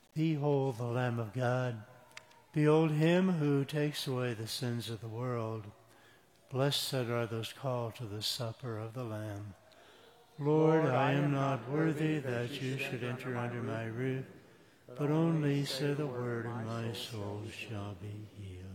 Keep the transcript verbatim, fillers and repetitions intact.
Behold the Lamb of God. Behold him who takes away the sins of the world. Blessed are those called to the supper of the Lamb. Lord, I am not worthy that you should enter under my roof, but only say the word and my soul shall be healed.